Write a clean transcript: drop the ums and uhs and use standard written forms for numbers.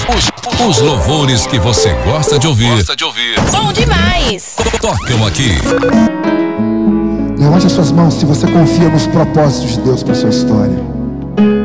Os louvores que você gosta de ouvir. Bom demais! Tocam aqui. Levante as suas mãos se você confia nos propósitos de Deus para sua história.